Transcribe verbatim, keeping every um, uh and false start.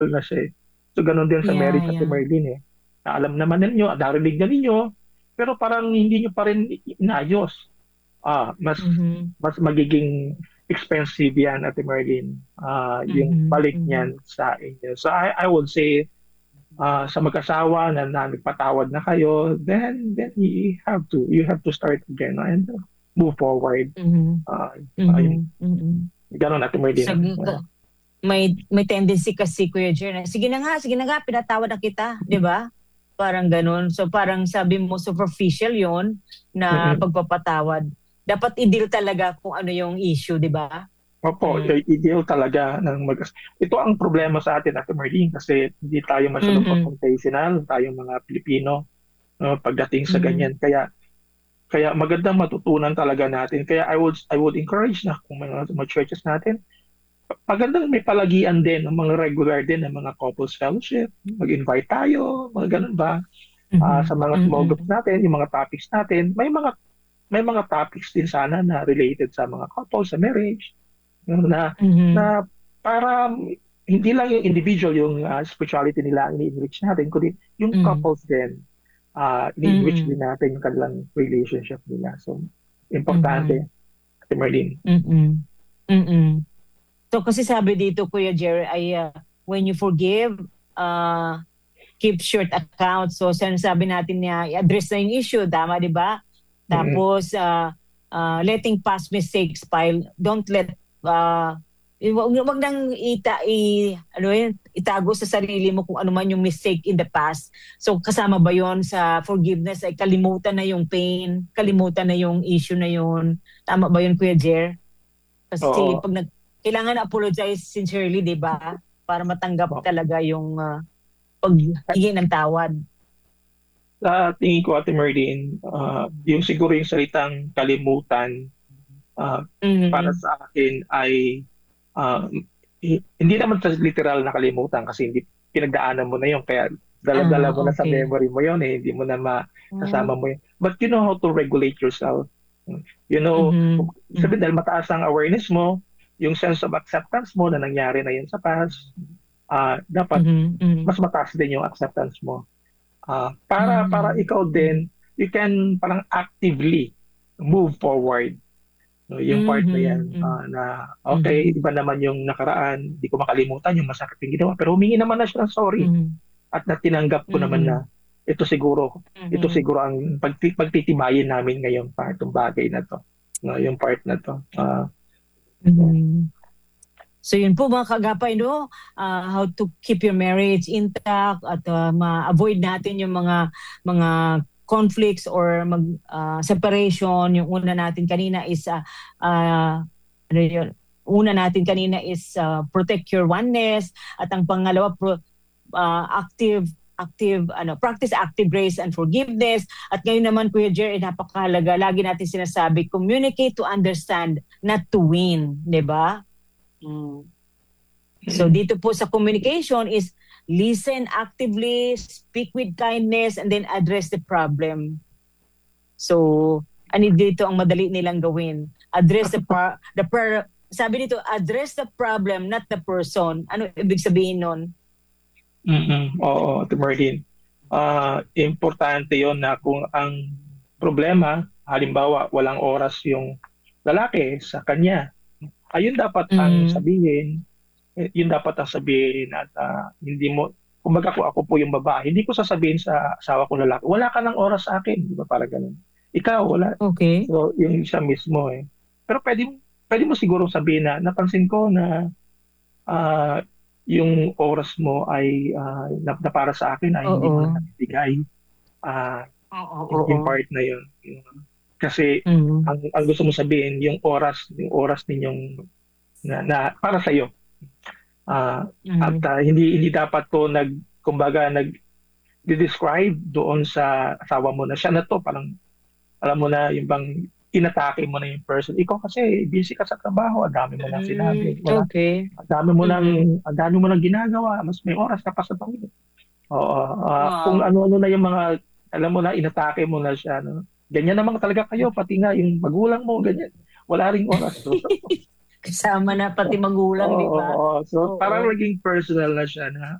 na siya, eh. So, gano'n din sa Yeah, marriage, Ate yeah. Marlene, eh, na alam naman ninyo at narinig na ninyo, pero parang hindi niyo pa rin i inayos. Ah, mas Mhm. mas magiging expensive 'yan, Ate Marlene, ah, yung Mhm. balik Mhm. niyan sa inyo. So, I I would say, ah, sa mag-asawa na na nagpatawad na kayo, then then you have to you have to start again and move forward. Mhm. Ah, ayun, Mhm. Mhm. gano'n, Ate Marlene, Sag ah. may may tendency kasi Kuya Jer na, "Sige na nga, sige na nga, pinatawad na kita." 'Di ba? Parang gano'n. So, parang sabi mo superficial 'yon na Mm. pagpapatawad. Dapat i-deal talaga kung ano yung issue, 'di ba? Opo, Hmm. i i-deal talaga ng mag-as ito ang problema sa atin, Ate Marlene, kasi hindi tayo masyadong Mhm. confrontational, tayong mga Pilipino, 'no, pagdating sa Mhm. ganyan. Kaya kaya magandang matutunan talaga natin. Kaya I would I would encourage na kung mga mga churches natin, magandang may palagian din, ng mga regular din ng mga couples fellowship, mag-invite tayo, mga gano'n ba. Ah, sa Mhm. mga small groups Mm. natin, yung mga topics natin, may mga may mga topics din sana na related sa mga couples, sa marriage, na Mhm. na para hindi lang yung individual yung, ah, spirituality nila ang ini-enrich natin, kundi yung Mhm. couples din, ah, ini-enrich din Mm. natin yung kanilang relationship nila. So, Mhm. importante, Ate Marlene. Mm. Mm. So, kasi sabi dito Kuya Jer ay, ah, when you forgive, ah, keep short account. So, sinasabi natin na i-address na yung issue, tama, 'di ba? Mm. Tapos, ah, ah, letting past mistakes pile, don't let, ah, eh, wag wag nang ita i ano yun, itago sa sarili mo kung ano man yung mistake in the past. So, kasama ba yun sa forgiveness ay kalimutan na yung pain, kalimutan na yung issue na yun, tama ba yun Kuya Jer? Kasi Oo. 'pag nag kailangan apologize sincerely, 'di ba? Para matanggap O talaga yung, ah, paghingi ng tawad. Sa tingin ko, Ate Merlin, ah, yung siguro yung salitang kalimutan, ah, para Mhm. sa akin ay, ah, hi hindi naman sa literal na kalimutan kasi hindi pinagdaanan mo na yun kaya dala-dala Ah, mo na sa okey. memory mo yun, eh, hindi mo na Ah. masasama mo yun. But you know how to regulate yourself. Hmm, you know, Mhm. ibig Hmm. sabihin dahil mataas ang awareness mo, yung sense of acceptance mo na nangyari na yun sa past, ah, dapat Mhm. mas Mhm. mataas din yung acceptance mo. Ah, para para Mhm. ikaw Hmm. din, you can parang actively move forward. 'No, yung part na yan, Mhm. Hmm. ah, na okey, Mhm. iba naman yung nakaraan, di ko makalimutan yung masakit yung ginawa, pero humingi naman na siya ng sorry Mhm. at na tinanggap ko naman na Mm. ito siguro ito Mhm. siguro ang pagti pagtitibayin namin ngayon pa itong bagay na 'to, 'no, yung part na 'to. Ah, hmm. Mhm. So, yun po mga kaagapay 'no, ah, how to keep your marriage intact at, ah, ma-avoid natin yung mga mga conflicts or mag ah, separation. Yung una natin kanina is, ah, ah, ano yun, una natin kanina is, ah, protect your oneness at ang pangalawa pro ah, active active ano, practice active grace and forgiveness. At ngayon naman Kuya Jer, eh, napakahalaga, lagi natin sinasabi, communicate to understand, not to win, 'di ba? Hmm. So, Mm. dito po sa communication is listen actively, speak with kindness, and then address the problem. So, ano dito ang madali nilang gawin, address the par the per sabi dito, "Address the problem, not the person." Ano ibig sabihin nun? Mm, oo, Ate Merlin. Ah, importante yun na kung ang problema, halimbawa walang oras yung lalaki sa kanya, ayun dapat ang Mhm. sabihin, eh, yun dapat ang sabihin at, ah, hindi mo kumbaga kung ako po yung babae, hindi ko sasabihin sa asawa kong lalaki, "Wala ka ng oras sa akin." 'Di ba parang gano'n. Ikaw wala Okey. so, yung siya mismo, eh. Pero puwede mo puwede mo sigurong sabihin na, "Napansin ko na, ah, yung oras mo ay, ah, na na para sa akin ay hindi mo na Oo. nabibigay." Ah, Oo, yung yung oo. part na yun, yung kasi Mhm. ang ang gusto mong sabihin yung oras yung oras ninyong na na para sa'yo. Ah, at, Mhm. ah, hindi hindi dapat 'to nag kumbaga nagde-describe doon sa asawa mo na siya na 'to parang alam mo na yung bang inatake mo na yung person, "Ikaw kasi busy ka sa trabaho, ang dami mo ng Hmm, sinabi, wala okey. ang dami mo ng Mm. ang dami mo ng ginagawa, mas may oras ka pa sa pamilya." Oo, ah, kung Wow. ano-ano na yung mga alam mo na inatake mo na siya 'no, "Ganyan naman talaga kayo pati nga yung magulang mo ganyan, wala ring oras." Kasama na pati magulang, di Oo, ba? oo. So, parang Oo. naging personal na siya na